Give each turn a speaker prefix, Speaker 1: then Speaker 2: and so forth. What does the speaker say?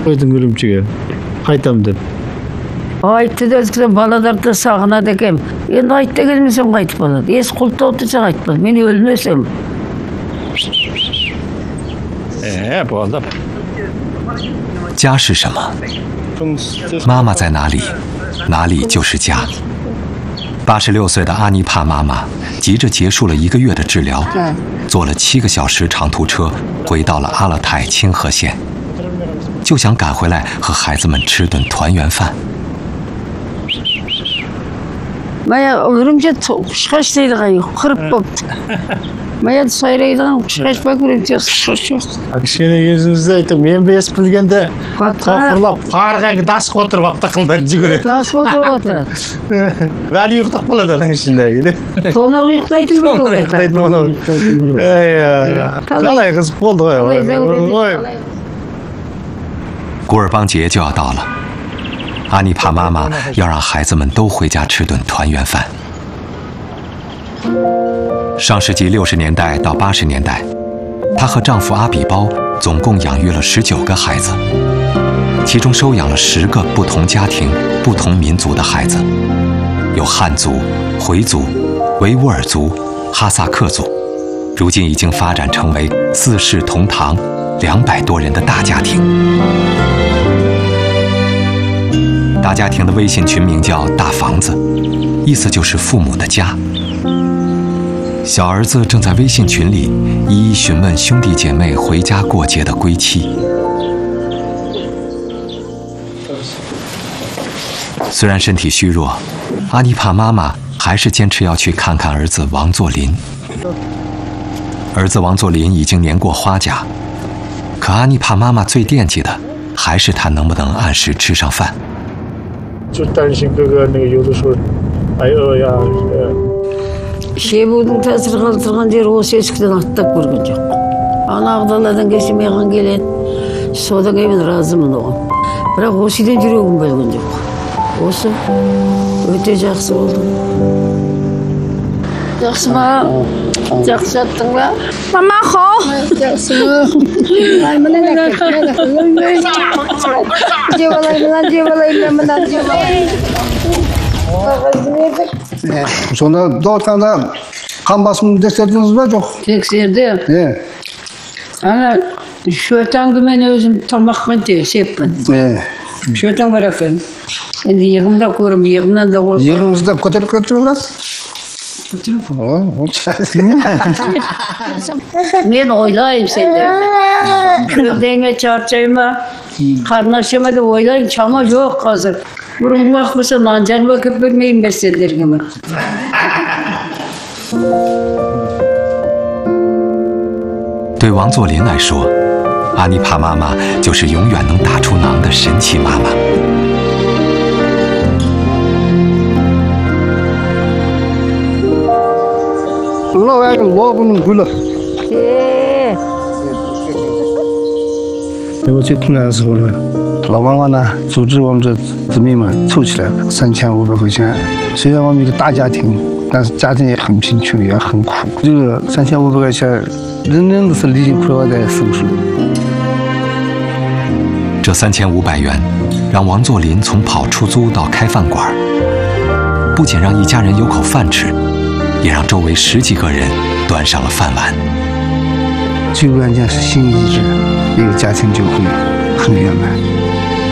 Speaker 1: Koydun Ürümçi'ye. Kaytam dep.
Speaker 2: Aytты да балаларды сагынат экем. Эndi айт дегенмесем кайтып калат. Эс култа отурса кайтпайт. Мен өлмөсөм.
Speaker 1: Болды.
Speaker 3: 家是什么？妈妈在哪里，哪里就是家。86岁的阿尼帕妈妈急着结束了1个月的治疗，坐了7个小时长途车回到了阿勒泰清河县，就想赶回来和孩子们吃顿团圆饭。
Speaker 2: Maya örümcek kuşkaç deydi gayı, kırıp koptu. Maya sayraydıgan kuşkaç bak örümcek kuşkaç yok.
Speaker 1: Kişine yüzünüzde aytım, men bes bilgende topurlap, qarga dasıp oturup aptaqıldan жүгүрөт.
Speaker 2: Dasıp oturup oturadi.
Speaker 1: Vali yuqtaq bo'ladi ana shunday.
Speaker 2: To'naq uxlaydi
Speaker 1: bunu. Qalay qiziq bo'ldi qo'y.
Speaker 3: 古尔邦节就要到了。 阿尼帕妈妈要让孩子们都回家吃顿团圆饭。上世纪60年代到80年代，她和丈夫阿比包总共养育了19个孩子，其中收养了10个不同家庭、不同民族的孩子，有汉族、回族、维吾尔族、哈萨克族，如今已经发展成为4世同堂、200多人的大家庭。 大家庭的微信群名叫“大房子”，意思就是父母的家。小儿子正在微信群里一一询问兄弟姐妹回家过节的归期。虽然身体虚弱，阿尼帕妈妈还是坚持要去看看儿子王作霖。儿子王作霖已经年过花甲，可阿尼帕妈妈最惦记的还是他能不能按时吃上饭。
Speaker 1: 就担心哥哥那个有的时候挨饿呀。
Speaker 2: Шебудің тәсір қалдырған жері осы есіктен аттап көрген жоқ. Ана ағдалардан келсе маған келеді. Содан кейін мен разымын оған. Бірақ осыдан жүрегім бөлген жоқ. Осы өте жақсы болды. Жақсы ма? Жақсы жаттың ба?
Speaker 4: Мама, хау.
Speaker 2: Жақсы ма?
Speaker 5: Sonra doğurtanda kan basımını teksterdiniz mi? Çok.
Speaker 2: Teksterdim. Ana şu ötangı ben özüm tamaqman tekstepпін. Şu ötang var ekan. Endi yığımda көрім, yığımdan da olsa.
Speaker 5: Yığınızda kötülük götürüyorlar.
Speaker 2: Men oylayım sende. Denge çarçayma, karnaşıma da oylayım. Çama yok hazır. Burun bakmasa nancan bakıp bilmeyim ben senlerime.
Speaker 3: 对王作霖来说，阿尼帕妈妈就是永远能打出馕的神奇妈妈。
Speaker 5: Lobu'nun gülü.
Speaker 1: 我最听的时候呢，
Speaker 5: 老王王呢组织我们这姊妹们凑起来了3500块钱。虽然我们一个大家庭，但是家庭也很贫穷，也很苦。这个3500块钱，人人都是离苦了在受受。
Speaker 3: 这3500元，让王作霖从跑出租到开饭馆，不仅让一家人有口饭吃。 也让周围10几个人端上了饭碗。
Speaker 5: 最关键是心一致，一个家庭就会很圆满。